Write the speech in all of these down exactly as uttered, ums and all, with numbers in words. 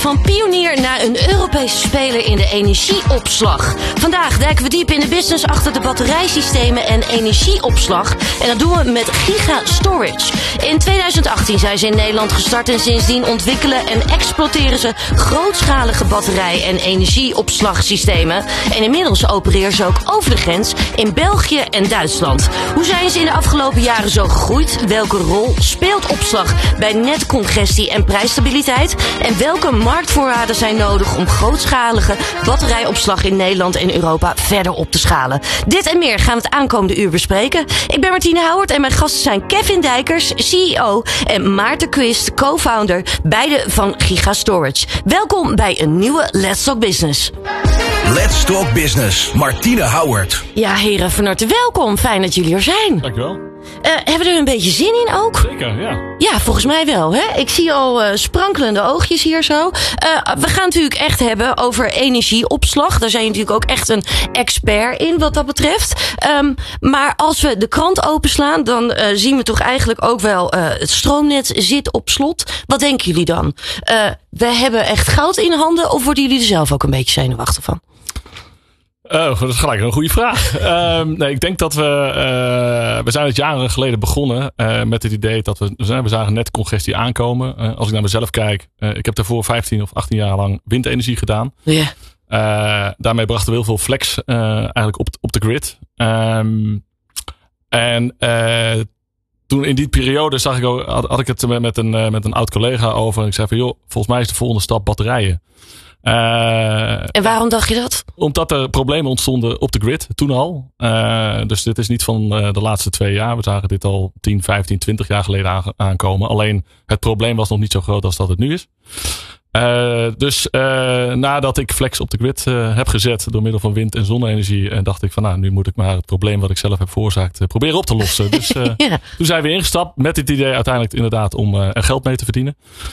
Van pionier naar een Europese speler in de energieopslag. Vandaag duiken we diep in de business achter de batterijsystemen en energieopslag. En dat doen we met Giga Storage. In tweeduizend achttien zijn ze in Nederland gestart en sindsdien ontwikkelen en exploiteren ze grootschalige batterij- en energieopslagsystemen. En inmiddels opereren ze ook over de grens in België en Duitsland. Hoe zijn ze in de afgelopen jaren zo gegroeid? Welke rol speelt opslag bij netcongestie en prijsstabiliteit? En welke marktvoorraden zijn nodig om grootschalige batterijopslag in Nederland en Europa verder op te schalen? Dit en meer gaan we het aankomende uur bespreken. Ik ben Martine Houwert en mijn gasten zijn Kevin Dijkers, C E O, en Maarten Quist, co-founder, beide van Giga Storage. Welkom bij een nieuwe Let's Talk Business. Let's Talk Business, Martine Houwert. Ja, heren, van harte welkom. Fijn dat jullie er zijn. Dankjewel. Uh, hebben we er een beetje zin in ook? Zeker, ja. Ja, volgens mij wel. Hè? Ik zie al uh, sprankelende oogjes hier zo. Uh, we gaan het natuurlijk echt hebben over energieopslag. Daar zijn je natuurlijk ook echt een expert in wat dat betreft. Um, maar als we de krant openslaan, dan uh, zien we toch eigenlijk ook wel uh, het stroomnet zit op slot. Wat denken jullie dan? Uh, we hebben echt goud in handen of worden jullie er zelf ook een beetje zenuwachtig van? Oh, dat is gelijk een goede vraag. um, nee, ik denk dat we... Uh, we zijn het jaren geleden begonnen uh, met het idee dat we... We zagen net congestie aankomen. Uh, als ik naar mezelf kijk. Uh, ik heb daarvoor vijftien of achttien jaar lang windenergie gedaan. Ja. Uh, daarmee brachten we heel veel flex uh, eigenlijk op, op de grid. Um, en uh, toen in die periode zag ik ook, had, had ik het met een, met een oud collega over. En ik zei van joh, volgens mij is de volgende stap batterijen. Uh, en waarom dacht je dat? Omdat er problemen ontstonden op de grid, toen al. Uh, dus dit is niet van uh, de laatste twee jaar. We zagen dit al tien, vijftien, twintig jaar geleden aan, aankomen. Alleen het probleem was nog niet zo groot als dat het nu is. Uh, dus uh, nadat ik flex op de grid uh, heb gezet door middel van wind- en zonne-energie, en dacht ik van nou, nu moet ik maar het probleem wat ik zelf heb veroorzaakt uh, proberen op te lossen. Dus uh, ja. Toen zijn we ingestapt met het idee uiteindelijk inderdaad om uh, er geld mee te verdienen.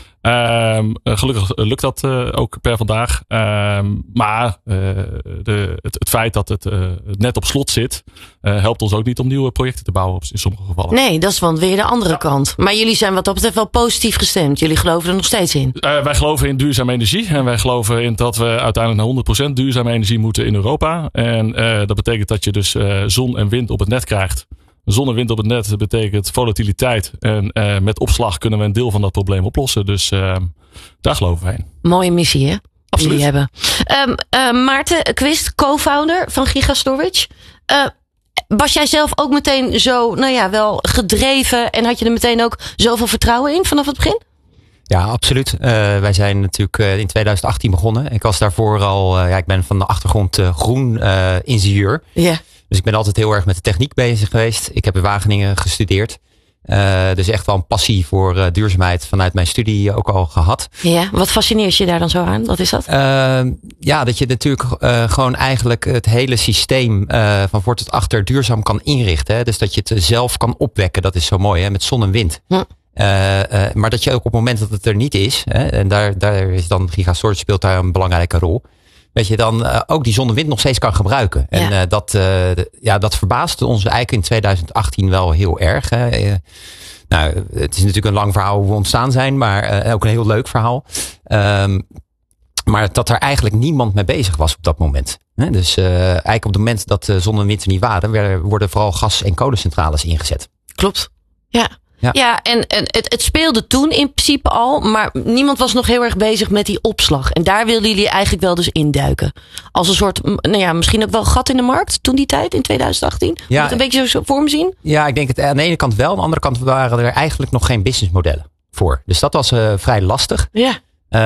Um, gelukkig lukt dat uh, ook per vandaag. Um, maar uh, de, het, het feit dat het, uh, het net op slot zit, uh, helpt ons ook niet om nieuwe projecten te bouwen in sommige gevallen. Nee, dat is want weer de andere ja. kant. Maar jullie zijn wat dat betreft wel positief gestemd. Jullie geloven er nog steeds in. Uh, wij geloven in duurzame energie. En wij geloven in dat we uiteindelijk naar honderd procent duurzame energie moeten in Europa. En uh, dat betekent dat je dus uh, zon en wind op het net krijgt. Zon en wind op het net betekent volatiliteit. En uh, met opslag kunnen we een deel van dat probleem oplossen. Dus uh, daar geloven wij in. Mooie missie, hè? Absoluut. Die hebben. Um, uh, Maarten Quist, co-founder van Giga Storage. Uh, was jij zelf ook meteen zo, nou ja, wel gedreven en had je er meteen ook zoveel vertrouwen in vanaf het begin? Ja, absoluut. Uh, wij zijn natuurlijk uh, in tweeduizend achttien begonnen. Ik was daarvoor al, uh, ja, ik ben van de achtergrond uh, groen uh, ingenieur. Ja. Yeah. Dus ik ben altijd heel erg met de techniek bezig geweest. Ik heb in Wageningen gestudeerd. Uh, dus echt wel een passie voor uh, duurzaamheid vanuit mijn studie ook al gehad. Ja, wat fascineert je daar dan zo aan? Wat is dat? Uh, ja, dat je natuurlijk uh, gewoon eigenlijk het hele systeem uh, van voor tot achter duurzaam kan inrichten. Hè? Dus dat je het zelf kan opwekken. Dat is zo mooi, hè? Met zon en wind. Hm. Uh, uh, maar dat je ook op het moment dat het er niet is, hè, en daar, daar is dan Giga Storage speelt daar een belangrijke rol. Dat je dan uh, ook die zon en wind nog steeds kan gebruiken. Ja. En uh, dat, uh, de, ja, dat verbaasde ons eigenlijk in tweeduizend achttien wel heel erg. Hè. Uh, nou, het is natuurlijk een lang verhaal hoe we ontstaan zijn, maar uh, ook een heel leuk verhaal. Um, maar dat er eigenlijk niemand mee bezig was op dat moment. Hè. Dus uh, eigenlijk op het moment dat uh, zon en wind er niet waren, werden, worden vooral gas- en kolencentrales ingezet. Klopt, ja. Ja, ja en, en het, het speelde toen in principe al, maar niemand was nog heel erg bezig met die opslag. En daar wilden jullie eigenlijk wel dus induiken. Als een soort, nou ja, misschien ook wel gat in de markt toen die tijd, in tweeduizend achttien. Ja, moet het een beetje zo voor me zien? Ja, ik denk het aan de ene kant wel. Aan de andere kant waren er eigenlijk nog geen businessmodellen voor. Dus dat was uh, vrij lastig. Ja.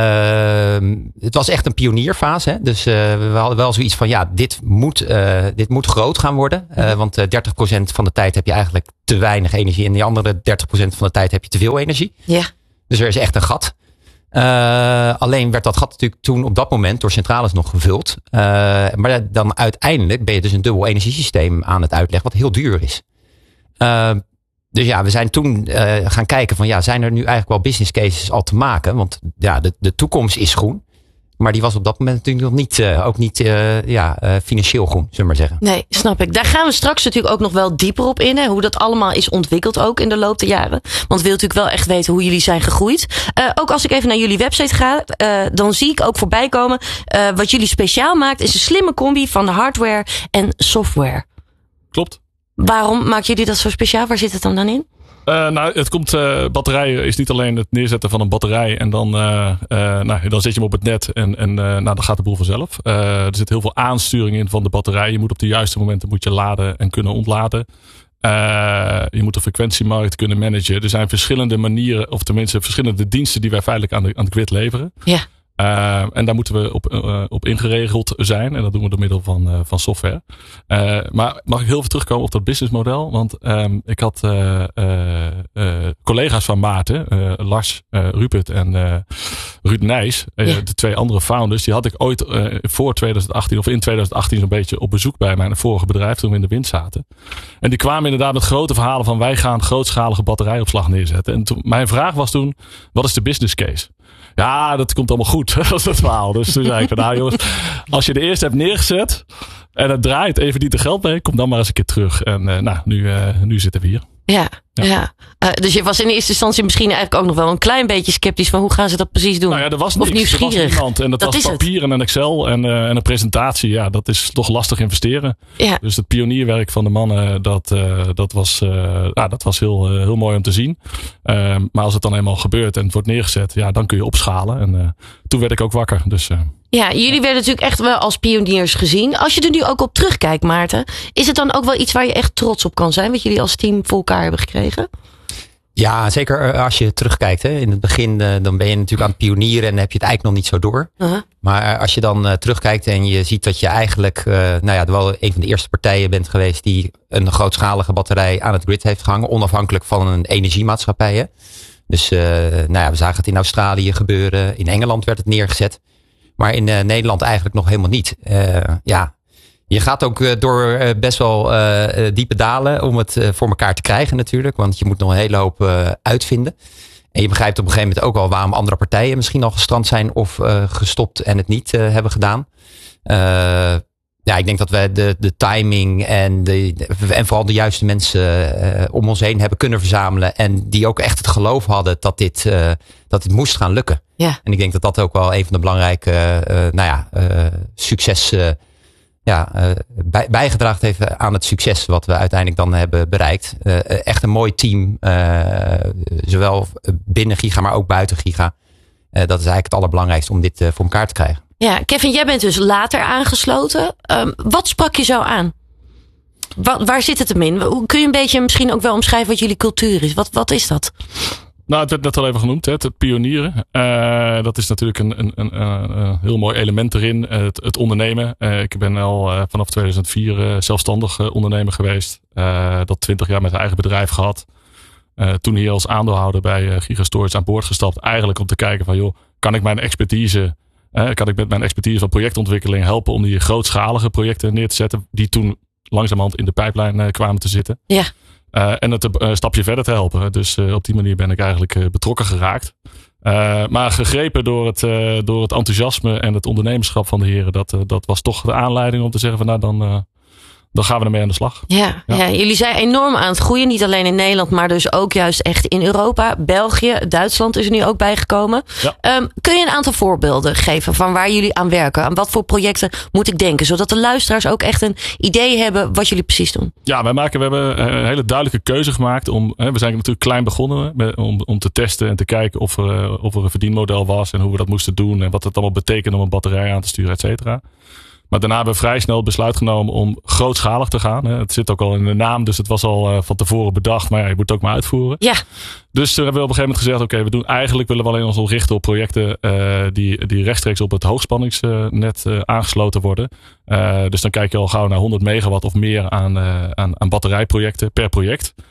Uh, het was echt een pionierfase. Hè? Dus uh, we hadden wel zoiets van, ja, dit moet, uh, dit moet groot gaan worden. Uh, want uh, dertig procent van de tijd heb je eigenlijk te weinig energie. En die andere dertig procent van de tijd heb je te veel energie. Ja. Dus er is echt een gat. Uh, alleen werd dat gat natuurlijk toen op dat moment door centrales nog gevuld. Uh, maar dan uiteindelijk ben je dus een dubbel energiesysteem aan het uitleggen, wat heel duur is. Uh, Dus ja, we zijn toen uh, gaan kijken van ja, zijn er nu eigenlijk wel business cases al te maken? Want ja, de, de toekomst is groen. Maar die was op dat moment natuurlijk nog niet, uh, ook niet uh, ja, uh, financieel groen, zullen we maar zeggen. Nee, snap ik. Daar gaan we straks natuurlijk ook nog wel dieper op in. Hè, hoe dat allemaal is ontwikkeld ook in de loop der jaren. Want we willen natuurlijk wel echt weten hoe jullie zijn gegroeid. Uh, ook als ik even naar jullie website ga, uh, dan zie ik ook voorbij komen. Uh, wat jullie speciaal maakt is een slimme combi van hardware en software. Klopt. Waarom maken jullie dat zo speciaal? Waar zit het dan dan in? Uh, nou, het komt, uh, batterijen is niet alleen het neerzetten van een batterij en dan, uh, uh, nou, dan zet je hem op het net en, en uh, nou, dan gaat de boel vanzelf. Uh, er zit heel veel aansturing in van de batterij. Je moet op de juiste momenten moet je laden en kunnen ontladen. Uh, je moet de frequentiemarkt kunnen managen. Er zijn verschillende manieren, of tenminste verschillende diensten die wij feitelijk aan de, aan de grid leveren. Ja. Uh, en daar moeten we op, uh, op ingeregeld zijn. En dat doen we door middel van, uh, van software. Uh, maar mag ik heel even terugkomen op dat businessmodel? Want um, ik had uh, uh, uh, collega's van Maarten, uh, Lars, uh, Rupert en uh, Ruud Nijs. Uh, ja. De twee andere founders. Die had ik ooit uh, voor twintig achttien of in twintig achttien zo'n beetje op bezoek bij mijn vorige bedrijf. Toen we in de wind zaten. En die kwamen inderdaad met grote verhalen van wij gaan grootschalige batterijopslag neerzetten. En toen, mijn vraag was toen, wat is de business case? Ja, dat komt allemaal goed. Dat was het verhaal. Dus toen zei ik van, nou jongens, als je de eerste hebt neergezet en het draait en je verdient er geld mee, kom dan maar eens een keer terug. En uh, nou, nu, uh, nu zitten we hier. Ja, ja. ja. Uh, dus je was in eerste instantie misschien eigenlijk ook nog wel een klein beetje sceptisch van hoe gaan ze dat precies doen? Nou ja, er was niks. Of nieuwsgierig. Er was niemand. En dat, dat was papier het. en een Excel en, uh, en een presentatie. Ja, dat is toch lastig investeren. Ja. Dus het pionierwerk van de mannen, dat, uh, dat was, uh, ja, dat was heel, uh, heel mooi om te zien. Uh, maar als het dan eenmaal gebeurt en het wordt neergezet, ja, dan kun je opschalen. En uh, toen werd ik ook wakker. Dus... Uh, Ja, jullie werden natuurlijk echt wel als pioniers gezien. Als je er nu ook op terugkijkt, Maarten, is het dan ook wel iets waar je echt trots op kan zijn? Wat jullie als team voor elkaar hebben gekregen? Ja, zeker als je terugkijkt. Hè. In het begin dan ben je natuurlijk aan het pionieren en dan heb je het eigenlijk nog niet zo door. Uh-huh. Maar als je dan uh, terugkijkt en je ziet dat je eigenlijk uh, nou ja, wel een van de eerste partijen bent geweest die een grootschalige batterij aan het grid heeft gehangen, onafhankelijk van een energiemaatschappij. Hè. Dus uh, nou ja, we zagen het in Australië gebeuren, in Engeland werd het neergezet. Maar in uh, Nederland eigenlijk nog helemaal niet. Uh, ja, je gaat ook uh, door uh, best wel uh, diepe dalen om het uh, voor elkaar te krijgen natuurlijk. Want je moet nog een hele hoop uh, uitvinden. En je begrijpt op een gegeven moment ook wel waarom andere partijen misschien al gestrand zijn of uh, gestopt en het niet uh, hebben gedaan. Uh, ja, ik denk dat wij de, de timing en, de, en vooral de juiste mensen uh, om ons heen hebben kunnen verzamelen. En die ook echt het geloof hadden dat dit, uh, dat dit moest gaan lukken. Ja. En ik denk dat dat ook wel een van de belangrijke uh, nou ja, uh, succes uh, ja, uh, bij, bijgedragen heeft aan het succes wat we uiteindelijk dan hebben bereikt. Uh, echt een mooi team, uh, zowel binnen Giga, maar ook buiten Giga. Uh, dat is eigenlijk het allerbelangrijkste om dit uh, voor elkaar te krijgen. Ja, Kevin, jij bent dus later aangesloten. Um, wat sprak je zo aan? Waar, waar zit het hem in? Kun je een beetje misschien ook wel omschrijven wat jullie cultuur is? Wat, wat is dat? Nou, het werd net al even genoemd, hè, het pionieren. Uh, dat is natuurlijk een, een, een, een heel mooi element erin. Uh, het, het ondernemen. Uh, ik ben al uh, vanaf tweeduizend vier uh, zelfstandig uh, ondernemer geweest. Uh, dat twintig jaar met een eigen bedrijf gehad. Uh, toen hier als aandeelhouder bij uh, Giga Storage aan boord gestapt. Eigenlijk om te kijken van, joh, kan ik mijn expertise, uh, kan ik met mijn expertise van projectontwikkeling helpen om die grootschalige projecten neer te zetten. Die toen langzamerhand in de pijplijn uh, kwamen te zitten. Ja. Uh, en het een uh, stapje verder te helpen. Dus uh, op die manier ben ik eigenlijk uh, betrokken geraakt. Uh, maar gegrepen door het, uh, door het enthousiasme en het ondernemerschap van de heren. Dat, uh, dat was toch de aanleiding om te zeggen van nou dan... Uh, Dan gaan we ermee aan de slag. Ja, ja. ja, jullie zijn enorm aan het groeien. Niet alleen in Nederland, maar dus ook juist echt in Europa. België, Duitsland is er nu ook bijgekomen. Ja. Um, kun je een aantal voorbeelden geven van waar jullie aan werken? Aan wat voor projecten moet ik denken? Zodat de luisteraars ook echt een idee hebben wat jullie precies doen. Ja, wij maken, we hebben een hele duidelijke keuze gemaakt. Om, hè, we zijn natuurlijk klein begonnen. Om, om te testen en te kijken of er, of er een verdienmodel was. En hoe we dat moesten doen. En wat het allemaal betekent om een batterij aan te sturen, et cetera. Maar daarna hebben we vrij snel het besluit genomen om grootschalig te gaan. Het zit ook al in de naam, dus het was al van tevoren bedacht. Maar ja, je moet het ook maar uitvoeren. Ja. Dus toen hebben we op een gegeven moment gezegd, oké, okay, we doen eigenlijk willen we alleen ons richten op projecten uh, die, die rechtstreeks op het hoogspanningsnet uh, aangesloten worden. Uh, dus dan kijk je al gauw naar honderd megawatt of meer aan, uh, aan, aan batterijprojecten per project. Uh,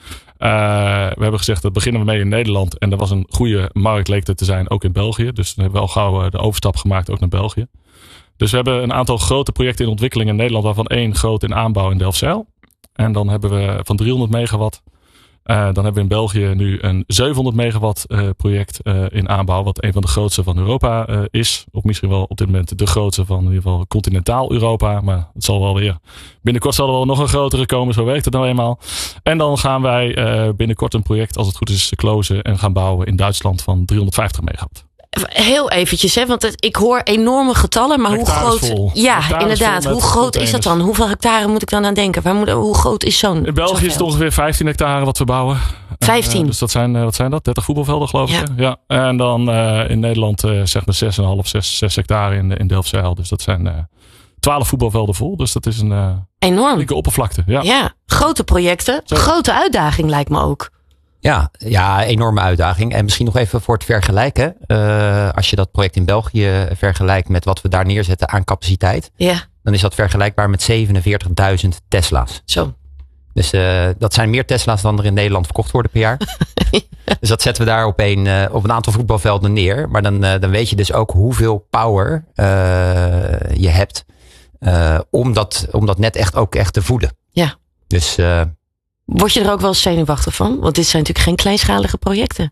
we hebben gezegd, dat beginnen we mee in Nederland. En er was een goede markt, leek het te zijn, ook in België. Dus dan hebben we al gauw uh, de overstap gemaakt ook naar België. Dus we hebben een aantal grote projecten in ontwikkeling in Nederland, waarvan één groot in aanbouw in Delfzijl. En dan hebben we van driehonderd megawatt Uh, dan hebben we in België nu een zevenhonderd megawatt uh, project uh, in aanbouw. Wat een van de grootste van Europa uh, is. Of misschien wel op dit moment de grootste van in ieder geval continentaal Europa. Maar het zal wel weer, binnenkort zal er wel nog een grotere komen. Zo werkt het nou eenmaal. En dan gaan wij uh, binnenkort een project, als het goed is, closen en gaan bouwen in Duitsland van driehonderdvijftig megawatt. Heel eventjes, hè, want het, ik hoor enorme getallen, maar hectares hoe groot... Vol. Ja, hectares inderdaad. Hoe groot is dat dan? Hoeveel hectare moet ik dan aan denken? Waar moet, hoe groot is zo'n... In België is het ongeveer vijftien hectare wat we bouwen. vijftien? Uh, dus dat zijn, uh, wat zijn dat? dertig voetbalvelden geloof ja. ik. Ja. En dan uh, in Nederland uh, zeg maar zes komma vijf, zes hectare in, in Delfzijl. Dus dat zijn uh, twaalf voetbalvelden vol. Dus dat is een uh, enorm flinke oppervlakte. Ja. ja, grote projecten. Zo. Grote uitdaging lijkt me ook. Ja, ja, enorme uitdaging. En misschien nog even voor het vergelijken. Uh, als je dat project in België vergelijkt met wat we daar neerzetten aan capaciteit. Ja. Dan is dat vergelijkbaar met zevenenveertigduizend Tesla's. Zo. Dus uh, dat zijn meer Tesla's dan er in Nederland verkocht worden per jaar. Ja. Dus dat zetten we daar op een, uh, op een aantal voetbalvelden neer. Maar dan, uh, dan weet je dus ook hoeveel power uh, je hebt. Uh, om, dat, om dat net echt ook echt te voeden. Ja. Dus... Uh, Word je er ook wel zenuwachtig van? Want dit zijn natuurlijk geen kleinschalige projecten.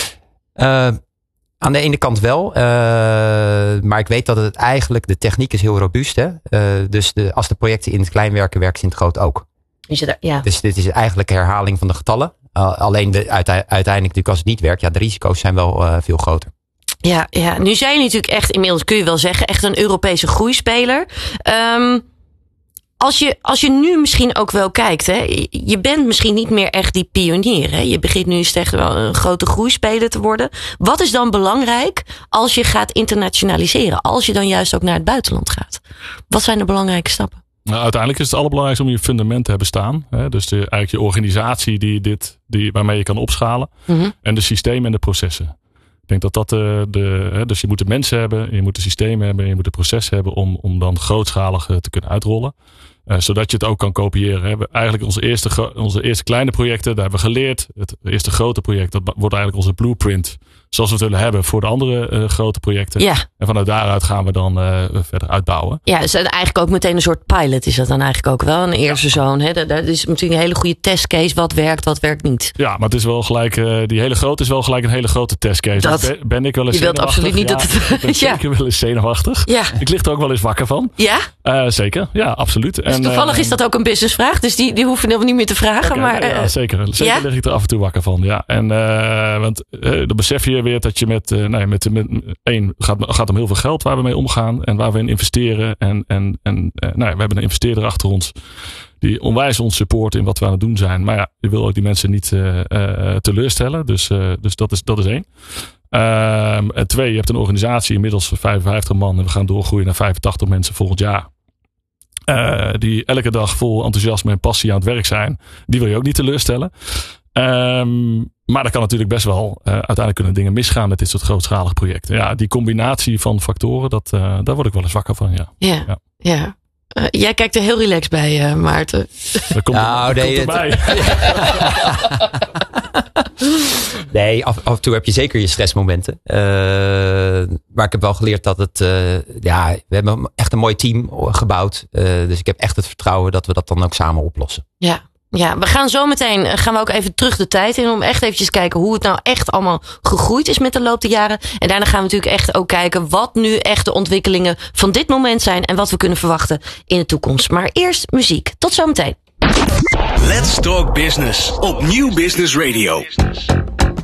Uh, aan de ene kant wel. Uh, maar ik weet dat het eigenlijk... De techniek is heel robuust. Hè? Uh, dus de, als de projecten in het klein werken, werken ze in het groot ook. Is het, ja. Dus dit is eigenlijk herhaling van de getallen. Uh, alleen de, uiteindelijk natuurlijk als het niet werkt... Ja, de risico's zijn wel uh, veel groter. Ja, ja, nu zijn jullie natuurlijk echt... Inmiddels kun je wel zeggen... Echt een Europese groeispeler. Um, Als je, als je nu misschien ook wel kijkt, hè, je bent misschien niet meer echt die pionier. Hè? Je begint nu eens echt wel een grote groeispeler te worden. Wat is dan belangrijk als je gaat internationaliseren? Als je dan juist ook naar het buitenland gaat? Wat zijn de belangrijke stappen? Nou, uiteindelijk is het allerbelangrijkste om je fundament te hebben staan. Hè? Dus de, eigenlijk je organisatie die dit, die, waarmee je kan opschalen. Mm-hmm. En de systemen en de processen. Ik denk dat dat de, de, dus je moet de mensen hebben, je moet de systemen hebben, je moet de processen hebben om, om dan grootschalig te kunnen uitrollen. Uh, zodat je het ook kan kopiëren. We hebben eigenlijk onze eerste, onze eerste kleine projecten, daar hebben we geleerd. Het eerste grote project, dat wordt eigenlijk onze blueprint. Zoals we het willen hebben voor de andere uh, grote projecten. Ja. En vanuit daaruit gaan we dan uh, verder uitbouwen. Ja, dus eigenlijk ook meteen een soort pilot is dat dan eigenlijk ook wel. Een eerste ja. zoon. Hè? Dat is natuurlijk een hele goede testcase. Wat werkt, wat werkt niet. Ja, maar het is wel gelijk, uh, die hele grote is wel gelijk een hele grote testcase. Dat, ben, ben ik wel eens je wilt absoluut niet ja, dat het... Ik ben ja. zeker wel eens zenuwachtig. Ja. Ik lig er ook wel eens wakker van. Ja? Uh, zeker, ja, absoluut. Dus en, toevallig uh, is dat ook een businessvraag. Dus die, die hoeven we niet meer te vragen. Okay, maar, uh, ja, zeker. Zeker ja? lig ik er af en toe wakker van. Ja. En, uh, want uh, dan besef je weer dat je met... Uh, nee, met, met één, gaat, gaat om heel veel geld waar we mee omgaan. En waar we in investeren. En, en, en uh, nou ja, we hebben een investeerder achter ons. Die onwijs ons support in wat we aan het doen zijn. Maar ja, je wil ook die mensen niet uh, uh, teleurstellen. Dus, uh, dus dat, is, dat is één. Um, en twee, je hebt een organisatie inmiddels van vijfenvijftig man. En we gaan doorgroeien naar vijfentachtig mensen volgend jaar. Uh, die elke dag vol enthousiasme en passie aan het werk zijn. Die wil je ook niet teleurstellen. Um, maar dat kan natuurlijk best wel. Uh, uiteindelijk kunnen dingen misgaan met dit soort grootschalige projecten. Ja, die combinatie van factoren, dat, uh, daar word ik wel eens wakker van. Ja, ja. ja. ja. Uh, jij kijkt er heel relaxed bij, uh, Maarten. Dat komt, nou, er, dat nee, komt erbij. Nee, af, af en toe heb je zeker je stressmomenten. Uh, maar ik heb wel geleerd dat het... Uh, ja, we hebben echt een mooi team gebouwd. Uh, dus ik heb echt het vertrouwen dat we dat dan ook samen oplossen. Ja. Ja, we gaan zo meteen, gaan we ook even terug de tijd in. Om echt eventjes te kijken hoe het nou echt allemaal gegroeid is met de loop der jaren. En daarna gaan we natuurlijk echt ook kijken wat nu echt de ontwikkelingen van dit moment zijn. En wat we kunnen verwachten in de toekomst. Maar eerst muziek. Tot zometeen. Let's Talk Business op Nieuw Business Radio.